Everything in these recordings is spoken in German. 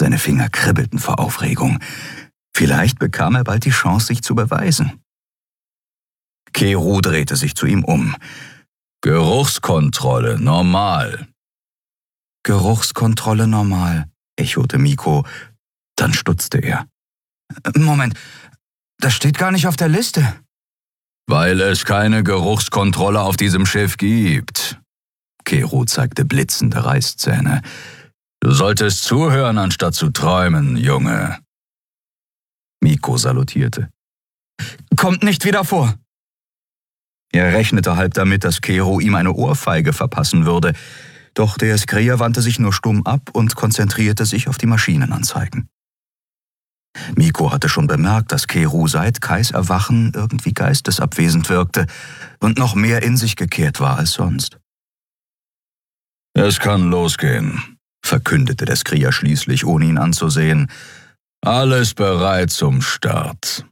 Seine Finger kribbelten vor Aufregung. Vielleicht bekam er bald die Chance, sich zu beweisen. Keru drehte sich zu ihm um. »Geruchskontrolle, normal.« »Geruchskontrolle, normal«, echote Mikko. Dann stutzte er. »Moment, das steht gar nicht auf der Liste.« »Weil es keine Geruchskontrolle auf diesem Schiff gibt.« Keru zeigte blitzende Reißzähne. »Du solltest zuhören, anstatt zu träumen, Junge.« Mikko salutierte. »Kommt nicht wieder vor.« Er rechnete halb damit, dass Keru ihm eine Ohrfeige verpassen würde, doch der Skrier wandte sich nur stumm ab und konzentrierte sich auf die Maschinenanzeigen. Mikko hatte schon bemerkt, dass Keru seit Kais Erwachen irgendwie geistesabwesend wirkte und noch mehr in sich gekehrt war als sonst. »Es kann losgehen«, verkündete der Skrier schließlich, ohne ihn anzusehen. »Alles bereit zum Start.«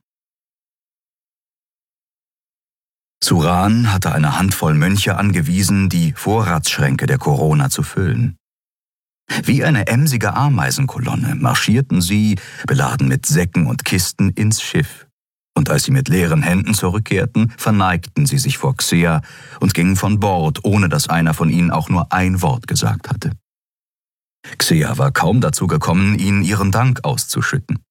Suran hatte eine Handvoll Mönche angewiesen, die Vorratsschränke der Corona zu füllen. Wie eine emsige Ameisenkolonne marschierten sie, beladen mit Säcken und Kisten, ins Schiff. Und als sie mit leeren Händen zurückkehrten, verneigten sie sich vor Xea und gingen von Bord, ohne dass einer von ihnen auch nur ein Wort gesagt hatte. Xea war kaum dazu gekommen, ihnen ihren Dank auszuschütten.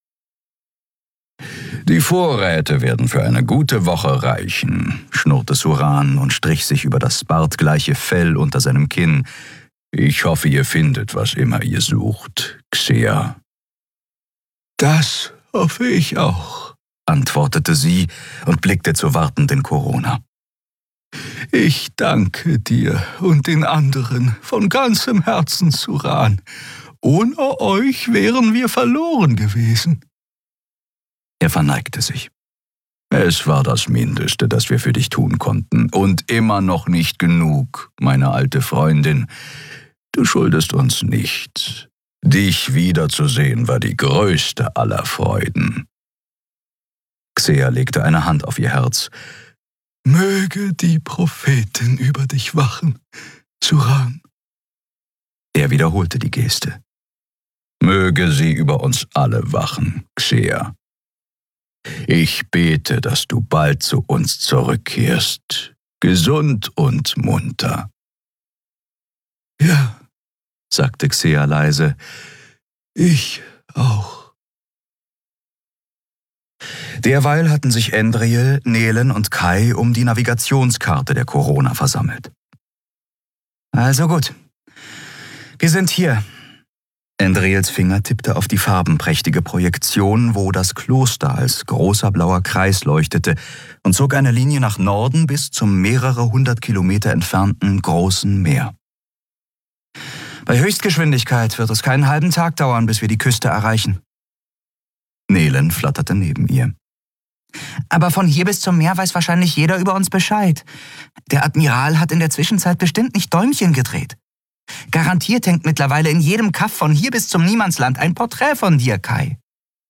»Die Vorräte werden für eine gute Woche reichen«, schnurrte Suran und strich sich über das bartgleiche Fell unter seinem Kinn. »Ich hoffe, ihr findet, was immer ihr sucht, Xea.« »Das hoffe ich auch«, antwortete sie und blickte zur wartenden Corona. »Ich danke dir und den anderen von ganzem Herzen, Suran. Ohne euch wären wir verloren gewesen.« Er verneigte sich. »Es war das Mindeste, das wir für dich tun konnten. Und immer noch nicht genug, meine alte Freundin. Du schuldest uns nichts. Dich wiederzusehen war die größte aller Freuden.« Xea legte eine Hand auf ihr Herz. »Möge die Prophetin über dich wachen, Suran.« Er wiederholte die Geste. »Möge sie über uns alle wachen, Xea. Ich bete, dass du bald zu uns zurückkehrst, gesund und munter.« »Ja«, sagte Xea leise, »ich auch.« Derweil hatten sich Endriel, Nelen und Kai um die Navigationskarte der Corona versammelt. »Also gut, wir sind hier.« Endriels Finger tippte auf die farbenprächtige Projektion, wo das Kloster als großer blauer Kreis leuchtete, und zog eine Linie nach Norden bis zum mehrere 100 Kilometer entfernten großen Meer. »Bei Höchstgeschwindigkeit wird es keinen halben Tag dauern, bis wir die Küste erreichen.« Nelen flatterte neben ihr. »Aber von hier bis zum Meer weiß wahrscheinlich jeder über uns Bescheid. Der Admiral hat in der Zwischenzeit bestimmt nicht Däumchen gedreht. Garantiert hängt mittlerweile in jedem Kaff von hier bis zum Niemandsland ein Porträt von dir, Kai.«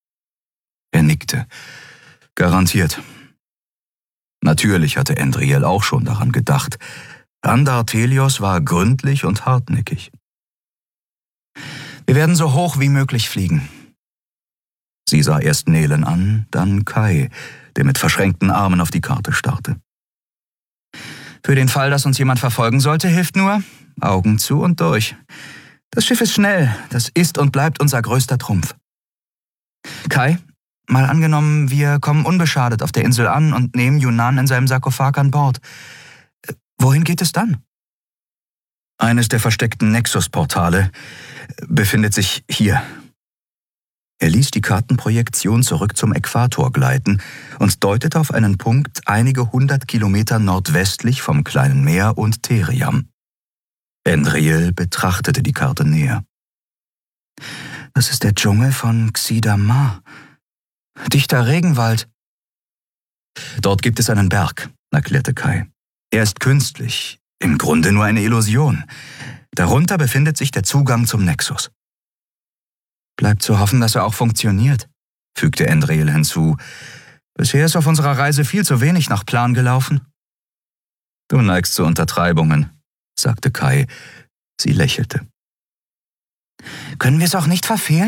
Er nickte. Garantiert. Natürlich hatte Endriel auch schon daran gedacht. Andartelios war gründlich und hartnäckig. »Wir werden so hoch wie möglich fliegen.« Sie sah erst Nelen an, dann Kai, der mit verschränkten Armen auf die Karte starrte. »Für den Fall, dass uns jemand verfolgen sollte, hilft nur Augen zu und durch. Das Schiff ist schnell, das ist und bleibt unser größter Trumpf. Kai, mal angenommen, wir kommen unbeschadet auf der Insel an und nehmen Yunnan in seinem Sarkophag an Bord. Wohin geht es dann?« »Eines der versteckten Nexus-Portale befindet sich hier.« Er ließ die Kartenprojektion zurück zum Äquator gleiten und deutete auf einen Punkt einige 100 Kilometer nordwestlich vom kleinen Meer und Theriam. Endriel betrachtete die Karte näher. »Das ist der Dschungel von Xidamar. Dichter Regenwald.« »Dort gibt es einen Berg«, erklärte Kai. »Er ist künstlich, im Grunde nur eine Illusion. Darunter befindet sich der Zugang zum Nexus.« »Bleibt zu hoffen, dass er auch funktioniert«, fügte Endriel hinzu. »Bisher ist auf unserer Reise viel zu wenig nach Plan gelaufen.« »Du neigst zu Untertreibungen«, sagte Kai. Sie lächelte. »Können wir es auch nicht verfehlen?